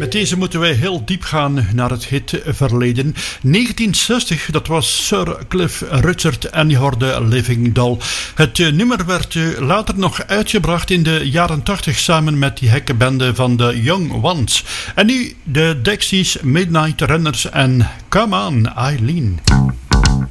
Met deze moeten wij heel diep gaan naar het hitverleden. 1960, dat was Sir Cliff Richard en je hoorde Living Doll. Het nummer werd later nog uitgebracht in de jaren 80 samen met die hekkenbende van de Young Ones. En nu de Dexys, Midnight Runners en Come On Eileen.